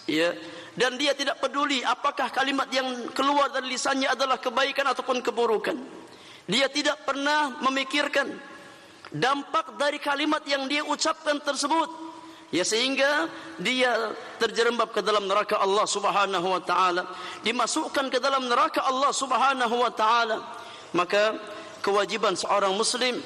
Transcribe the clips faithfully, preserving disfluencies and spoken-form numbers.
Ya, dan dia tidak peduli apakah kalimat yang keluar dari lisannya adalah kebaikan ataupun keburukan. Dia tidak pernah memikirkan dampak dari kalimat yang dia ucapkan tersebut. Ya, sehingga dia terjerembab ke dalam neraka Allah Subhanahu wa taala, dimasukkan ke dalam neraka Allah Subhanahu wa taala. Maka kewajiban seorang muslim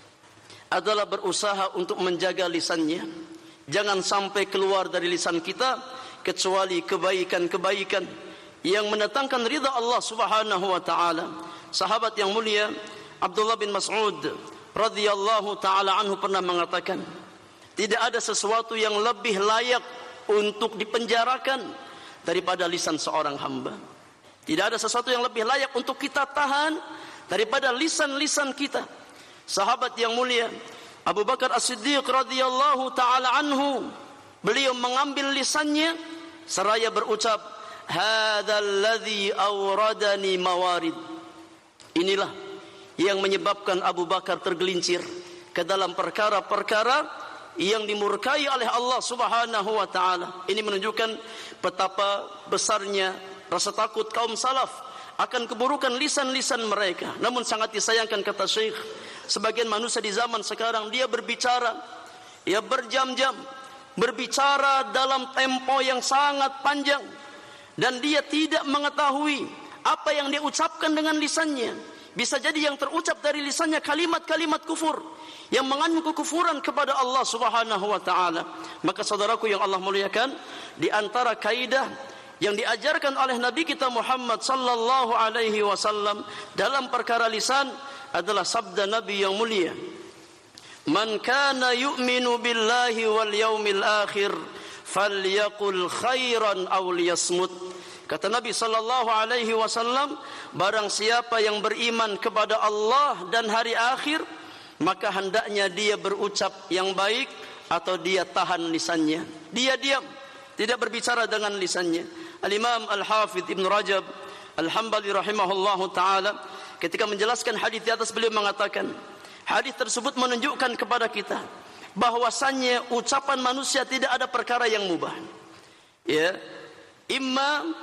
adalah berusaha untuk menjaga lisannya. Jangan sampai keluar dari lisan kita kecuali kebaikan-kebaikan yang mendatangkan ridha Allah Subhanahu wa taala. Sahabat yang mulia Abdullah bin Mas'ud radhiyallahu taala anhu pernah mengatakan, tidak ada sesuatu yang lebih layak untuk dipenjarakan daripada lisan seorang hamba. Tidak ada sesuatu yang lebih layak untuk kita tahan daripada lisan-lisan kita. Sahabat yang mulia Abu Bakar As-Siddiq radhiyallahu taala anhu, beliau mengambil lisannya seraya berucap, hadzal ladzi awradani mawarid. Inilah yang menyebabkan Abu Bakar tergelincir ke dalam perkara-perkara yang dimurkai oleh Allah Subhanahu wa taala. Ini menunjukkan betapa besarnya rasa takut kaum salaf akan keburukan lisan-lisan mereka. Namun sangat disayangkan, kata Syekh, sebagian manusia di zaman sekarang dia berbicara, ya berjam-jam, berbicara dalam tempo yang sangat panjang, dan dia tidak mengetahui apa yang dia ucapkan dengan lisannya. Bisa jadi yang terucap dari lisannya kalimat-kalimat kufur yang mengandung kekufuran kepada Allah Subhanahu wa taala. Maka saudaraku yang Allah muliakan, di antara kaidah yang diajarkan oleh Nabi kita Muhammad sallallahu alaihi wasallam dalam perkara lisan adalah sabda Nabi yang mulia, man kana yu'minu billahi wal yaumil akhir falyaqul khairan aw liyasmut. Kata Nabi sallallahu alaihi wasallam, barang siapa yang beriman kepada Allah dan hari akhir, maka hendaknya dia berucap yang baik atau dia tahan lisannya. Dia diam, tidak berbicara dengan lisannya. Al-Imam Al-Hafidh Ibn Rajab Al-Hambali rahimahullahu taala ketika menjelaskan hadis di atas, beliau mengatakan, hadis tersebut menunjukkan kepada kita bahwasannya ucapan manusia tidak ada perkara yang mubah. Ya, imma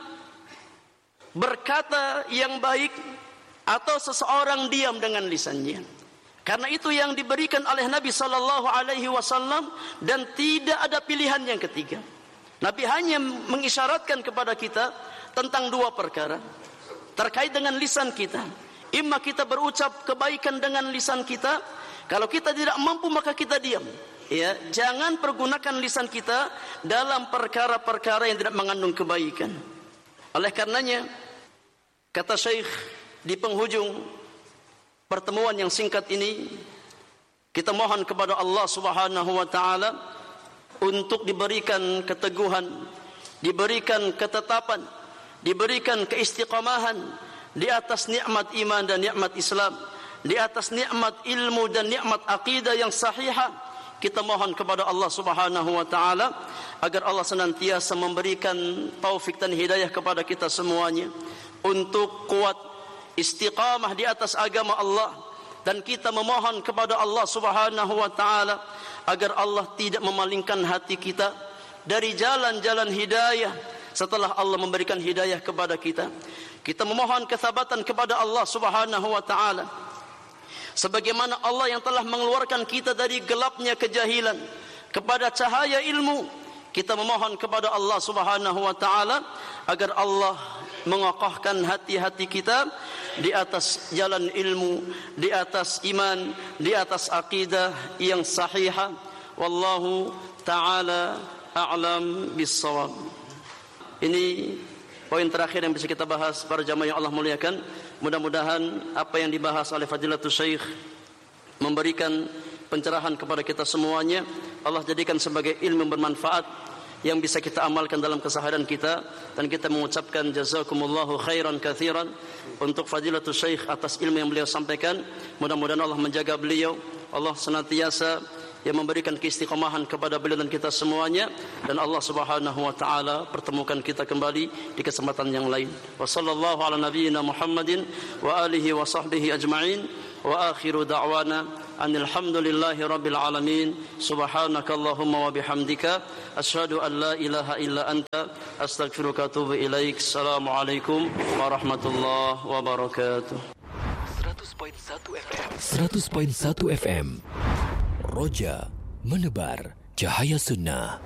berkata yang baik atau seseorang diam dengan lisannya. Karena itu yang diberikan oleh Nabi sallallahu alaihi wasallam, dan tidak ada pilihan yang ketiga. Nabi hanya mengisyaratkan kepada kita tentang dua perkara terkait dengan lisan kita. Imma kita berucap kebaikan dengan lisan kita, kalau kita tidak mampu maka kita diam. Ya, jangan pergunakan lisan kita dalam perkara-perkara yang tidak mengandung kebaikan. Oleh karenanya, kata Syekh di penghujung pertemuan yang singkat ini, kita mohon kepada Allah Subhanahu wa taala untuk diberikan keteguhan, diberikan ketetapan, diberikan keistiqamahan di atas nikmat iman dan nikmat Islam, di atas nikmat ilmu dan nikmat akidah yang sahihah. Kita mohon kepada Allah Subhanahu wa taala agar Allah senantiasa memberikan taufik dan hidayah kepada kita semuanya untuk kuat istiqamah di atas agama Allah, dan kita memohon kepada Allah Subhanahu wa taala agar Allah tidak memalingkan hati kita dari jalan-jalan hidayah setelah Allah memberikan hidayah kepada kita. Kita memohon kesabatan kepada Allah Subhanahu wa taala sebagaimana Allah yang telah mengeluarkan kita dari gelapnya kejahilan kepada cahaya ilmu. Kita memohon kepada Allah Subhanahu wa taala agar Allah mengokohkan hati-hati kita di atas jalan ilmu, di atas iman, di atas akidah yang sahihah. Wallahu taala a'lam bis-shawab. Ini poin terakhir yang bisa kita bahas para jamaah yang Allah muliakan. Mudah-mudahan apa yang dibahas oleh Fadilatul Syekh memberikan pencerahan kepada kita semuanya. Allah jadikan sebagai ilmu bermanfaat yang bisa kita amalkan dalam keseharian kita, dan kita mengucapkan jazakumullahu khairan katsiran untuk Fadilatul Syekh atas ilmu yang beliau sampaikan. Mudah-mudahan Allah menjaga beliau, Allah senantiasa yang memberikan keistiqomahan kepada beliau dan kita semuanya, dan Allah Subhanahu wa taala pertemukan kita kembali di kesempatan yang lain. Wa sallallahu ala nabiyyina Muhammadin wa alihi wa sahbihi ajma'in. Wa akhiru da'wana anil hamdulillahi rabbil alamin. Subhanakallahumma wa bihamdika asyhadu an la ilaha illa anta astaghfiruka wa atubu ilaik. Assalamualaikum warahmatullahi wabarakatuh. seratus koma satu F M seratus koma satu F M Roja menebar cahaya sunnah.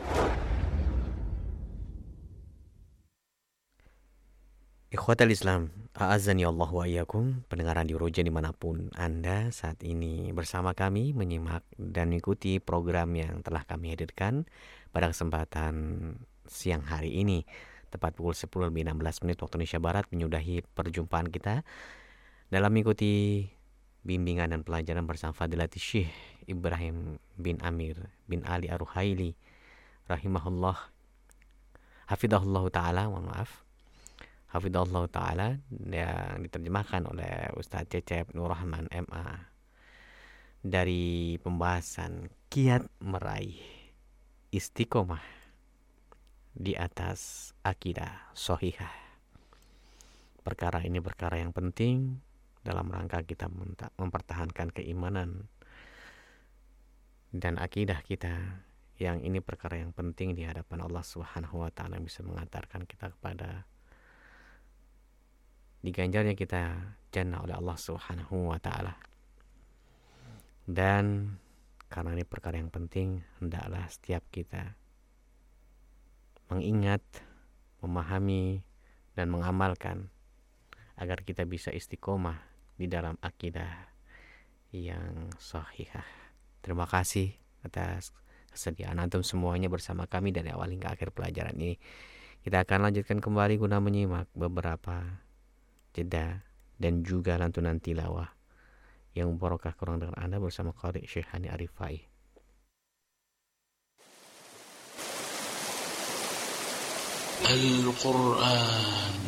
Ikhwatal Islam, a'azzani Allah wa iyyakum, pendengaran di Roja dimanapun Anda saat ini bersama kami menyimak dan mengikuti program yang telah kami hadirkan pada kesempatan siang hari ini, tepat pukul sepuluh lebih enam belas menit waktu Indonesia Barat, menyudahi perjumpaan kita dalam mengikuti bimbingan dan pelajaran bersama Fadilatul Syekh Ibrahim bin Amir bin Ali Ar-Ruhaili rahimahullah, hafidhahullah ta'ala, mohon maaf Hafidhahullah Ta'ala, yang diterjemahkan oleh Ustaz Cecep Nur Rahman M A dari pembahasan kiat meraih istiqomah di atas akidah shahihah. Perkara ini perkara yang penting dalam rangka kita mempertahankan keimanan dan akidah kita, yang ini perkara yang penting di hadapan Allah Subhanahu wa Ta'ala, bisa mengantarkan kita kepada diganjarnya kita jannah oleh Allah Subhanahu wa Ta'ala. Dan karena ini perkara yang penting, hendaklah setiap kita mengingat, memahami, dan mengamalkan agar kita bisa istiqomah di dalam akidah yang sahihah. Terima kasih atas kesediaan antum semuanya bersama kami dari awal hingga akhir pelajaran ini. Kita akan lanjutkan kembali guna menyimak beberapa jeda dan juga lantunan tilawah yang barokah kurang dengan Anda bersama Qari Syekh Hani Arifai. Al-Quran